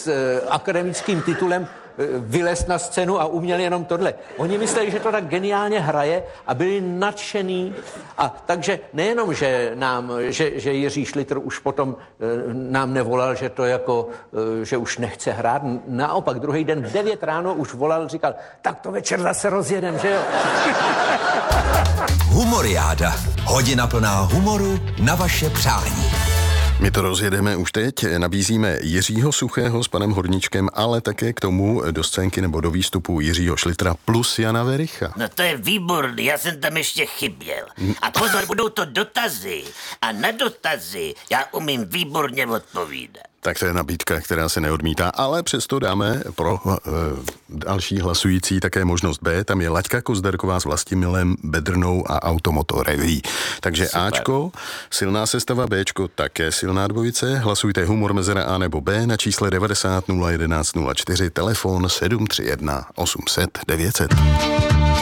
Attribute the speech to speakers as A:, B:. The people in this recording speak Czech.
A: s akademickým titulem vylez na scénu a uměl jenom tohle. Oni mysleli, že to tak geniálně hraje a byli nadšený. A takže nejenom, že Jiří Šlitr už potom nám nevolal, že to jako, že už nechce hrát. Naopak, druhý den v 9 ráno už volal, říkal, tak to večer zase rozjedem, že jo?
B: Humoriáda. Hodina plná humoru na vaše přání.
C: My to rozjedeme už teď, nabízíme Jiřího Suchého s panem Horníčkem, ale také k tomu do scénky nebo do výstupu Jiřího Šlitra plus Jana Vericha.
D: No to je výborný, já jsem tam ještě chyběl. A pozor, budou to dotazy. A na dotazy já umím výborně odpovídat.
C: Tak to je nabídka, která se neodmítá, ale přesto dáme pro další hlasující také možnost B. Tam je Laďka Kozderková s Vlastimilem Bedrnou a Automoto Reví. Takže super. Ačko, silná sestava, Bčko, také silná dvojice. Hlasujte humor mezera A nebo B na čísle 90 011 04, telefon 731 800 900.